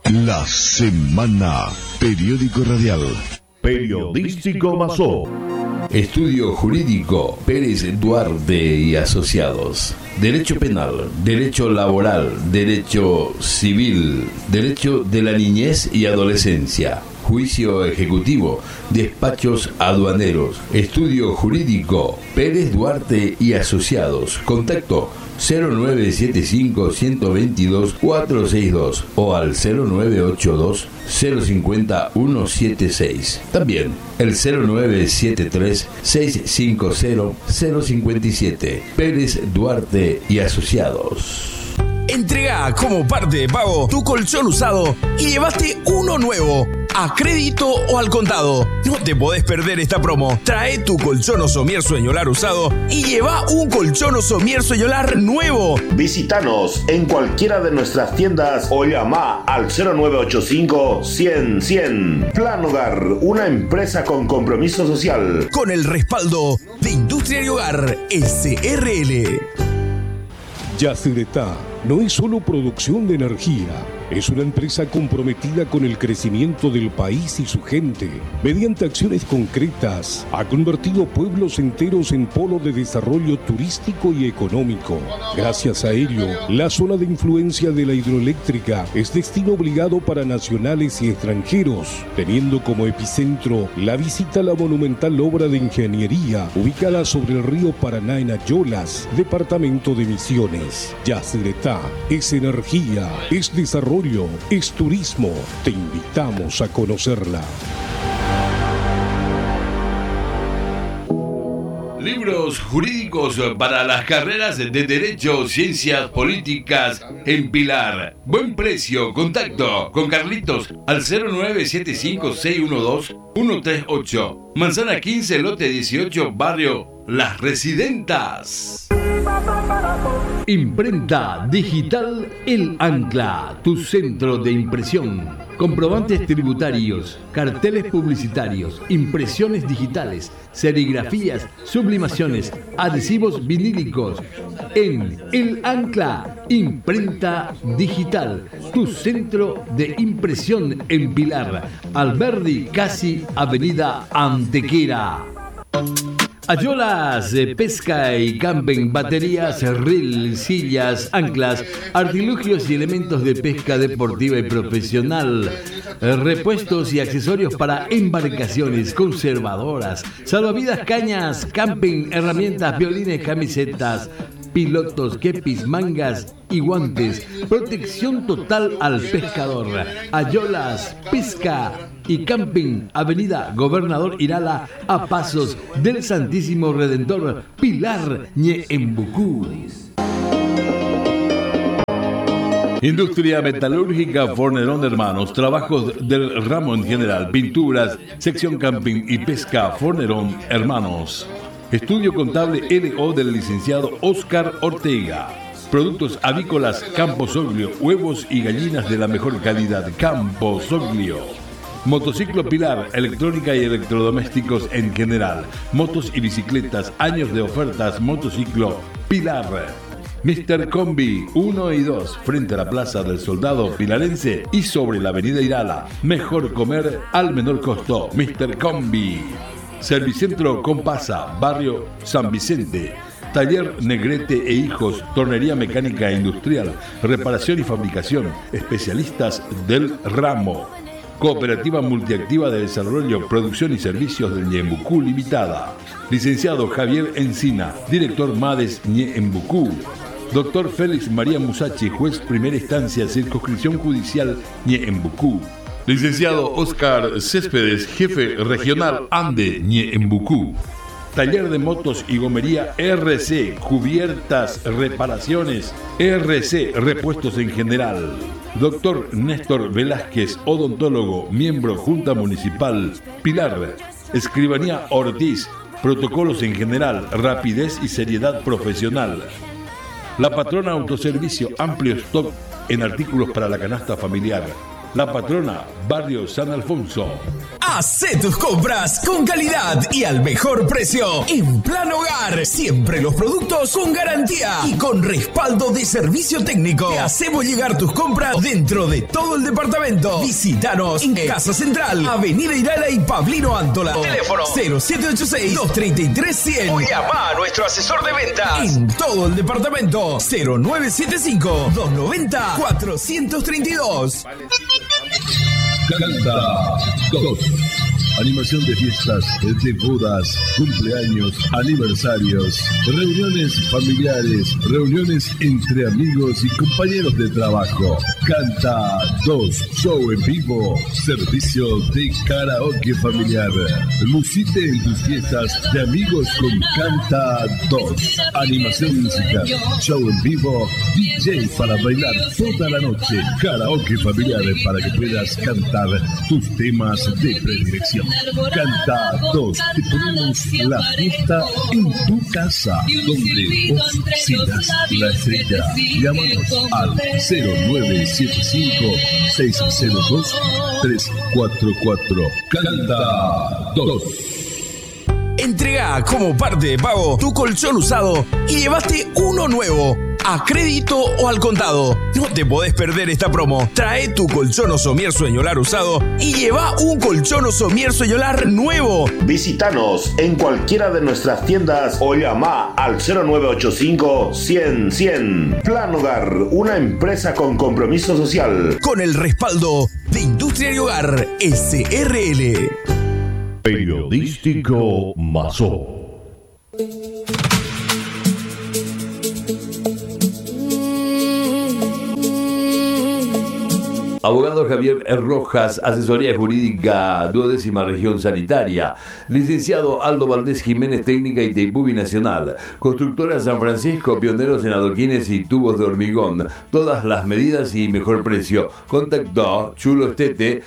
La Semana, periódico radial. Periodístico Mazó. Estudio Jurídico Pérez Duarte y Asociados. Derecho Penal, Derecho Laboral, Derecho Civil, Derecho de la Niñez y Adolescencia, Juicio Ejecutivo, Despachos Aduaneros. Estudio Jurídico Pérez Duarte y Asociados. Contacto 0975-122-462 o al 0982-050-176. También el 0973-650-057. Pérez Duarte y Asociados. Entrega como parte de pago tu colchón usado y llevaste uno nuevo, a crédito o al contado. No te podés perder esta promo. Trae tu colchón o somier sueñolar usado y lleva un colchón o somier sueñolar nuevo. Visítanos en cualquiera de nuestras tiendas o llama al 0985-100-100. Plan Hogar, una empresa con compromiso social. Con el respaldo de Industria y Hogar SRL. Yacyretá no es solo producción de energía, es una empresa comprometida con el crecimiento del país y su gente. Mediante acciones concretas, ha convertido pueblos enteros en polo de desarrollo turístico y económico. Gracias a ello, la zona de influencia de la hidroeléctrica es destino obligado para nacionales y extranjeros, teniendo como epicentro la visita a la monumental obra de ingeniería ubicada sobre el río Paraná en Ayolas, departamento de Misiones. Yacyretá es energía, es desarrollo, es turismo. Te invitamos a conocerla. Libros jurídicos para las carreras de Derecho, Ciencias Políticas en Pilar. Buen precio. Contacto con Carlitos al 0975-612-138. Manzana 15, lote 18, barrio Las Residentas. Imprenta Digital El Ancla, tu centro de impresión. Comprobantes tributarios, carteles publicitarios, impresiones digitales, serigrafías, sublimaciones, adhesivos vinílicos. En El Ancla, Imprenta Digital, tu centro de impresión en Pilar. Alberdi, casi Avenida Antequera. Ayolas, pesca y camping, baterías, reel, sillas, anclas, artilugios y elementos de pesca deportiva y profesional, repuestos y accesorios para embarcaciones, conservadoras, salvavidas, cañas, camping, herramientas, violines, camisetas, pilotos, kepis, mangas y guantes. Protección total al pescador. Ayolas, pesca y camping, Avenida Gobernador Irala, a pasos del Santísimo Redentor, Pilar, Ñeembucú. Industria metalúrgica Fornerón Hermanos, trabajos del ramo en general, pinturas, sección camping y pesca Fornerón Hermanos. Estudio contable LO del licenciado Oscar Ortega. Productos avícolas Campo Soglio, huevos y gallinas de la mejor calidad. Campo Soglio. Motociclo Pilar, electrónica y electrodomésticos en general. Motos y bicicletas, años de ofertas. Motociclo Pilar. Mr. Combi 1 y 2, frente a la Plaza del Soldado Pilarense y sobre la Avenida Irala. Mejor comer al menor costo. Mr. Combi. Servicentro Compasa, barrio San Vicente. Taller Negrete e Hijos, tornería mecánica e industrial, reparación y fabricación, especialistas del ramo. Cooperativa Multiactiva de Desarrollo, Producción y Servicios de Ñeembucú Limitada. Licenciado Javier Encina, director MADES Ñeembucú. Doctor Félix María Musachi, juez primera instancia, circunscripción judicial Ñeembucú. Licenciado Oscar Céspedes, jefe regional Ande Ñeembucú. Taller de motos y gomería RC, cubiertas, reparaciones, RC, repuestos en general. Doctor Néstor Velázquez, odontólogo, miembro Junta Municipal, Pilar. Escribanía Ortiz, protocolos en general, rapidez y seriedad profesional. La Patrona Autoservicio, amplio stock en artículos para la canasta familiar. La Patrona, barrio San Alfonso. Hacé tus compras con calidad y al mejor precio. En Plan Hogar, siempre los productos con garantía y con respaldo de servicio técnico. Te hacemos llegar tus compras dentro de todo el departamento. Visítanos en Casa Central, Avenida Irala y Pablino Antola. Teléfono 0786-233-100. O llama a nuestro asesor de ventas. En todo el departamento 0975-290-432. Canta 2. Animación de fiestas, de bodas, cumpleaños, aniversarios, reuniones familiares, reuniones entre amigos y compañeros de trabajo. Canta 2, show en vivo, servicio de karaoke familiar. Lucite en tus fiestas de amigos con Canta 2. Animación musical, show en vivo, DJ para bailar toda la noche, karaoke familiar para que puedas cantar tus temas de predilección. Canta 2, te ponemos la fiesta en tu casa, donde vos sigas la estrella. Llámanos al 0975-602-344. Canta 2. Entrega como parte de pago tu colchón usado y llevaste uno nuevo, a crédito o al contado. No te podés perder esta promo. Trae tu colchón o somier sueñolar usado y lleva un colchón o somier sueñolar nuevo. Visítanos en cualquiera de nuestras tiendas o llama al 0985-100-100. Plan Hogar, una empresa con compromiso social. Con el respaldo de Industria y Hogar SRL. Periodístico Mazó. Abogado Javier Rojas, Asesoría Jurídica 12ª Región Sanitaria. Licenciado Aldo Valdés Jiménez, Técnica Itaipú Binacional. Constructora San Francisco, pioneros en adoquines y tubos de hormigón. Todas las medidas y mejor precio. Contacto Chulo Estete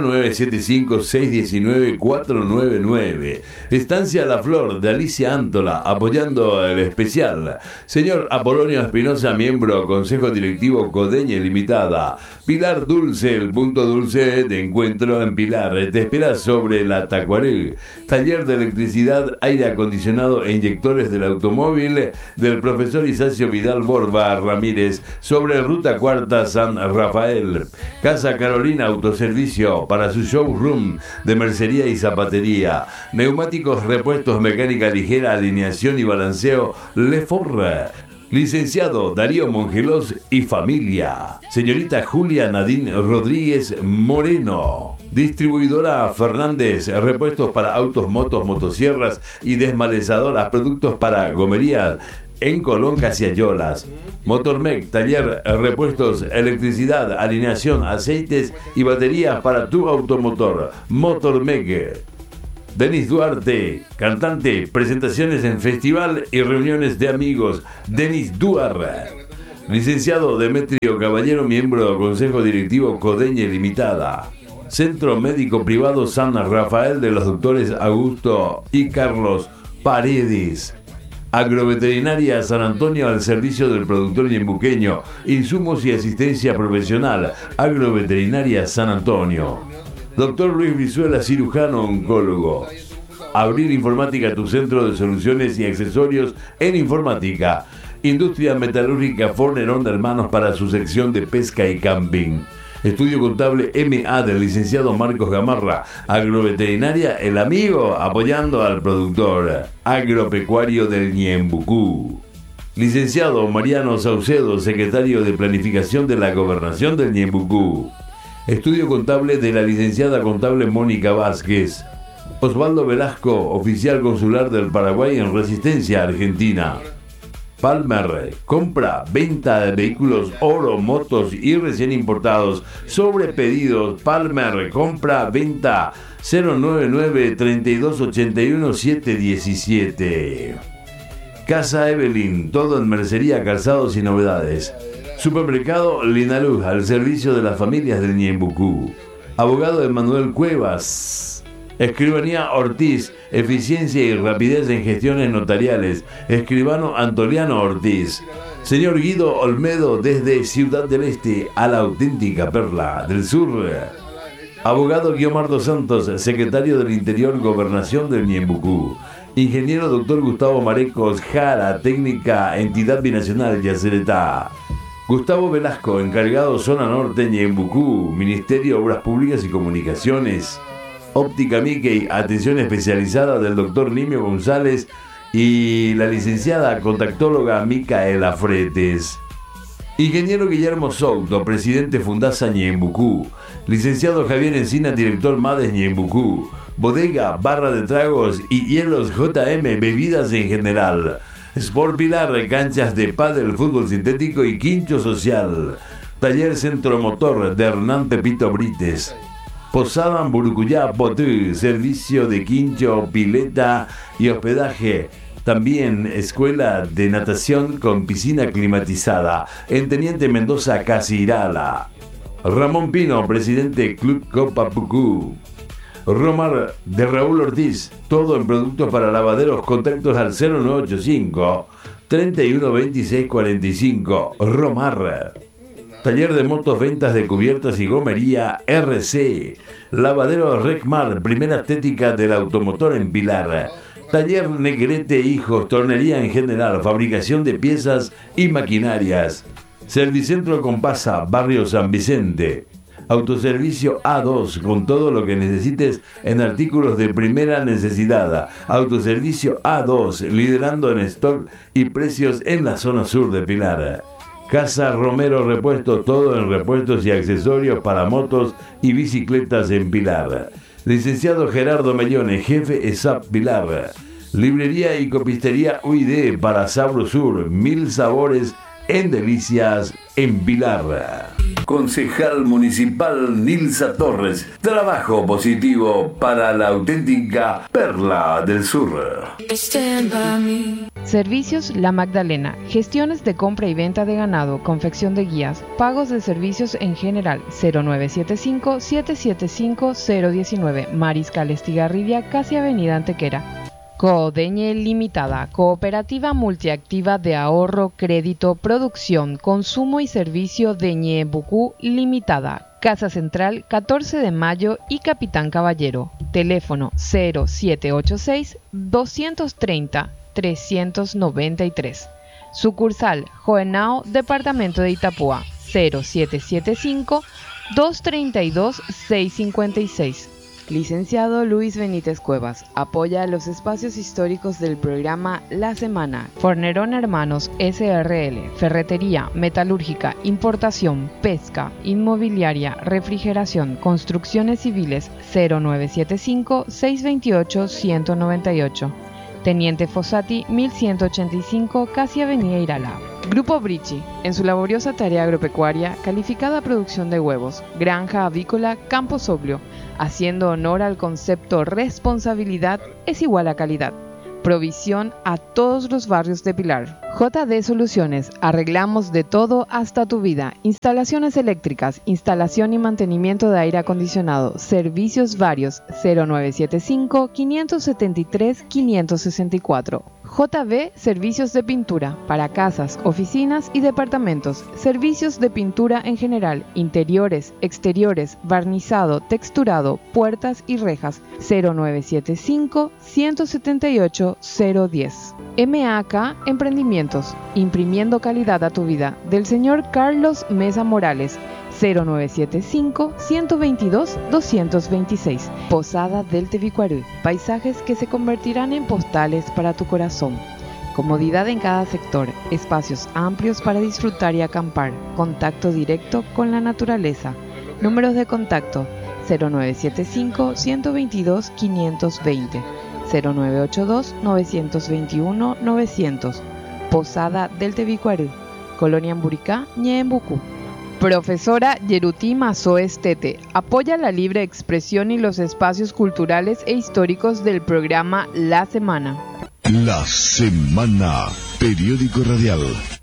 0975-619-499. Estancia La Flor de Alicia Antola, apoyando el especial. Señor Apolonio Espinosa, miembro Consejo Directivo Codeña Limitada. Pilar Dulce, el punto dulce de encuentro en Pilar. Te espera sobre la Tacuarel. Taller de electricidad, aire acondicionado e inyectores del automóvil del profesor Isacio Vidal Borba Ramírez, sobre Ruta Cuarta San Rafael. Casa Carolina Autoservicio para su showroom de mercería y zapatería. Neumáticos, repuestos, mecánica ligera, alineación y balanceo Leforre. Licenciado Darío Mongelos y familia. Señorita Julia Nadine Rodríguez Moreno. Distribuidora Fernández, repuestos para autos, motos, motosierras y desmalezadoras, productos para gomería en Colón, Casiayolas. Motormec, taller, repuestos, electricidad, alineación, aceites y baterías para tu automotor. Motormec. Denis Duarte, cantante, presentaciones en festival y reuniones de amigos. Denis Duarte. Licenciado Demetrio Caballero, miembro del Consejo Directivo Codeña Limitada. Centro Médico Privado San Rafael de los doctores Augusto y Carlos Paredes. Agroveterinaria San Antonio al servicio del productor ñembuqueño. Insumos y asistencia profesional. Agroveterinaria San Antonio. Doctor Luis Brizuela, cirujano oncólogo. Abril Informática, tu centro de soluciones y accesorios en informática. Industria Metalúrgica Fornerón Hermanos para su sección de pesca y camping. Estudio Contable MA del licenciado Marcos Gamarra. Agroveterinaria El Amigo, apoyando al productor. Agropecuario del Ñembucú. Licenciado Mariano Saucedo, secretario de Planificación de la Gobernación del Ñembucú. Estudio Contable de la licenciada contable Mónica Vázquez. Osvaldo Velasco, oficial consular del Paraguay en Resistencia, Argentina. Palmer, compra, venta de vehículos, oro, motos y recién importados. Sobre pedidos, Palmer, compra, venta 099-3281-717. Casa Evelyn, todo en mercería, calzados y novedades. Supermercado Linaluz, al servicio de las familias del Ñembucú. Abogado Emanuel Cuevas. Escribanía Ortiz, eficiencia y rapidez en gestiones notariales. Escribano Antoliano Ortiz. Señor Guido Olmedo, desde Ciudad del Este a la auténtica perla del sur. Abogado Guiomar dos Santos, secretario del Interior, Gobernación del Ñembucú. Ingeniero Dr. Gustavo Marecos Jara, técnica, entidad binacional Yacyretá. Gustavo Velasco, encargado Zona Norte Ñembucú, Ministerio de Obras Públicas y Comunicaciones. Óptica Mickey, atención especializada del Dr. Nimio González y la licenciada contactóloga Micaela Fretes. Ingeniero Guillermo Souto, presidente Fundasa Ñembucú. Licenciado Javier Encina, director MADES Ñembucú. Bodega, barra de tragos y hielos JM, bebidas en general. Sport Pilar, canchas de pádel, fútbol sintético y quincho social. Taller Centro Motor de Hernán Pepito Brites. Posada Burucuyá Potú, servicio de quincho, pileta y hospedaje. También escuela de natación con piscina climatizada en Teniente Mendoza, Casirala. Ramón Pino, presidente Club Copa Pucú. Romar de Raúl Ortiz, todo en productos para lavaderos, contactos al 0985 312645. Romar. Taller de motos, ventas de cubiertas y gomería RC. Lavadero Recmar, primera estética del automotor en Pilar. Taller Negrete Hijos, tornería en general, fabricación de piezas y maquinarias. Servicentro Compasa, barrio San Vicente. Autoservicio A2, con todo lo que necesites en artículos de primera necesidad. Autoservicio A2, liderando en stock y precios en la zona sur de Pilar. Casa Romero Repuesto, todo en repuestos y accesorios para motos y bicicletas en Pilar. Licenciado Gerardo Mellone, jefe ESAP Pilar. Librería y copistería UID para Sabro Sur, 1000 sabores en delicias en Pilar. Concejal Municipal Nilsa Torres, trabajo positivo para la auténtica Perla del Sur. Servicios La Magdalena, gestiones de compra y venta de ganado, confección de guías, pagos de servicios en general, 0975-775-019, Mariscal Estigarribia, casi Avenida Antequera. Codeñe Limitada, cooperativa multiactiva de ahorro, crédito, producción, consumo y servicio de Ñembucú Limitada. Casa Central, 14 de Mayo y Capitán Caballero. Teléfono 0786-230-393. Sucursal Joenao, Departamento de Itapúa, 0775-232-656. Licenciado Luis Benítez Cuevas, apoya los espacios históricos del programa La Semana. Fornerón Hermanos SRL, ferretería, metalúrgica, importación, pesca, inmobiliaria, refrigeración, construcciones civiles, 0975-628-198. Teniente Fossati, 1185, casi Avenida Irala. Grupo Brichi, en su laboriosa tarea agropecuaria, calificada producción de huevos, granja avícola, campo soblio, haciendo honor al concepto responsabilidad es igual a calidad. Provisión a todos los barrios de Pilar. JD Soluciones, arreglamos de todo hasta tu vida. Instalaciones eléctricas, instalación y mantenimiento de aire acondicionado, servicios varios, 0975-573-564. JB Servicios de Pintura, para casas, oficinas y departamentos. Servicios de pintura en general, interiores, exteriores, barnizado, texturado, puertas y rejas, 0975-178-010. MAK Emprendimientos, imprimiendo calidad a tu vida, del señor Carlos Mesa Morales, 0975-122-226. Posada del Tebicuarú, paisajes que se convertirán en postales para tu corazón. Comodidad en cada sector, espacios amplios para disfrutar y acampar, contacto directo con la naturaleza. Números de contacto 0975-122-520, 0982-921-900. Posada del Tebicuarú, Colonia Amburicá, Ñembucú. Profesora Yeruti Mazó Estete, apoya la libre expresión y los espacios culturales e históricos del programa La Semana. La Semana, periódico radial.